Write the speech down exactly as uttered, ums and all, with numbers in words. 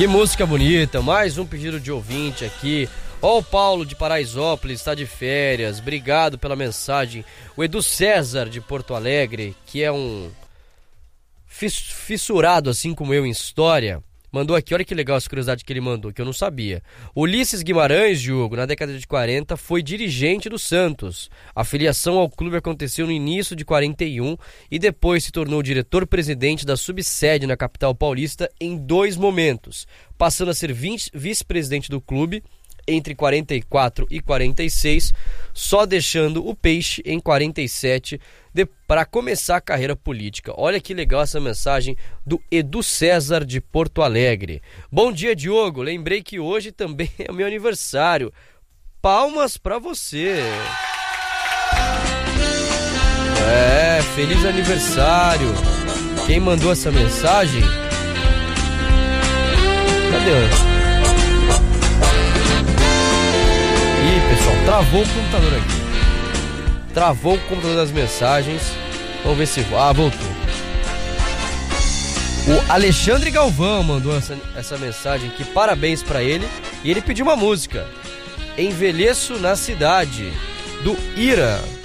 Que música bonita, mais um pedido de ouvinte aqui. Ó, o Paulo de Paraisópolis está de férias, obrigado pela mensagem. O Edu César de Porto Alegre, que é um fissurado assim como eu em história, mandou aqui, olha que legal essa curiosidade que ele mandou, que eu não sabia. Ulisses Guimarães, Diogo, na década de quarenta, foi dirigente do Santos. A filiação ao clube aconteceu no início de quarenta e um e depois se tornou diretor-presidente da subsede na capital paulista em dois momentos, passando a ser vice-presidente do clube entre quarenta e quatro e quarenta e seis, só deixando o Peixe em quarenta e sete para começar a carreira política. Olha que legal essa mensagem do Edu César de Porto Alegre. Bom dia, Diogo. Lembrei que hoje também é o meu aniversário. Palmas pra você. É, feliz aniversário. Quem mandou essa mensagem? Cadê? Ih, pessoal, travou o computador aqui. Travou o computador das mensagens. Vamos ver se... Ah, voltou. O Alexandre Galvão mandou essa, essa mensagem aqui. Parabéns pra ele. E ele pediu uma música. Envelheço na Cidade, do Ira.